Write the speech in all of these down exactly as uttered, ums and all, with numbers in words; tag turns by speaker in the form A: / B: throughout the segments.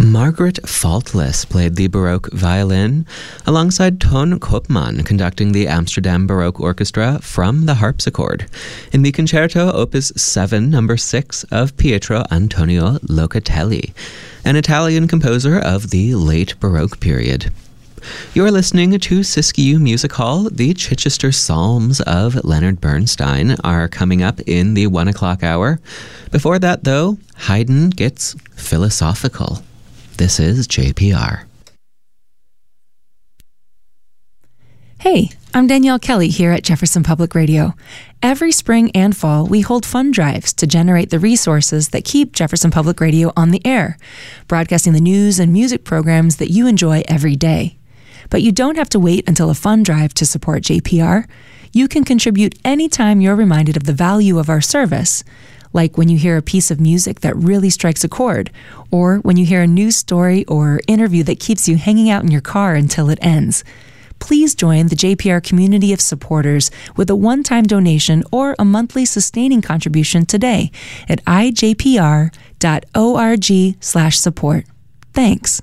A: Margaret Faultless played the Baroque violin, alongside Ton Koopman conducting the Amsterdam Baroque Orchestra from the harpsichord, in the Concerto Opus seven, number six of Pietro Antonio Locatelli, an Italian composer of the late Baroque period. You're listening to Siskiyou Music Hall. The Chichester Psalms of Leonard Bernstein are coming up in the one o'clock hour. Before that, though, Haydn gets philosophical. This is J P R.
B: Hey, I'm Danielle Kelly here at Jefferson Public Radio. Every spring and fall, we hold fund drives to generate the resources that keep Jefferson Public Radio on the air, broadcasting the news and music programs that you enjoy every day. But you don't have to wait until a fund drive to support J P R. You can contribute anytime you're reminded of the value of our service, like when you hear a piece of music that really strikes a chord, or when you hear a news story or interview that keeps you hanging out in your car until it ends. Please join the J P R community of supporters with a one-time donation or a monthly sustaining contribution today at i j p r dot org slash support. Thanks.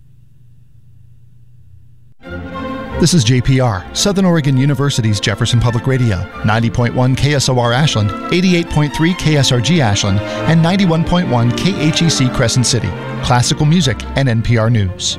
C: This is J P R, Southern Oregon University's Jefferson Public Radio, ninety point one K S O R Ashland, eighty-eight point three K S R G Ashland, and ninety-one point one K H E C Crescent City, classical music and N P R News.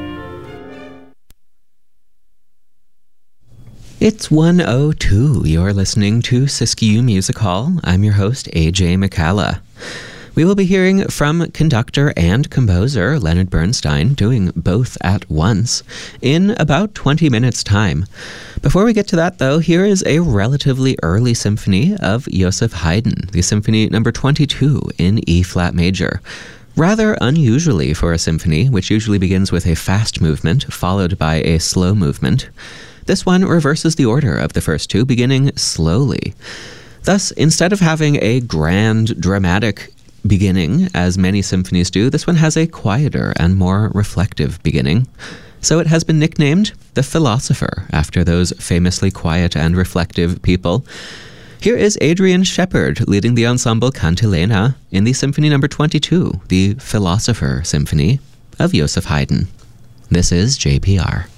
A: It's one oh two. You're listening to Siskiyou Music Hall. I'm your host, A J McCalla. We will be hearing from conductor and composer Leonard Bernstein, doing both at once, in about twenty minutes' time. Before we get to that, though, here is a relatively early symphony of Joseph Haydn, the Symphony number twenty-two in E-flat major. Rather unusually for a symphony, which usually begins with a fast movement, followed by a slow movement. This one reverses the order of the first two, beginning slowly. Thus, instead of having a grand, dramatic beginning, as many symphonies do, this one has a quieter and more reflective beginning. So it has been nicknamed the Philosopher, after those famously quiet and reflective people. Here is Adrian Shepard leading the ensemble Cantilena in the Symphony number twenty-two, the Philosopher Symphony of Joseph Haydn. This is J P R.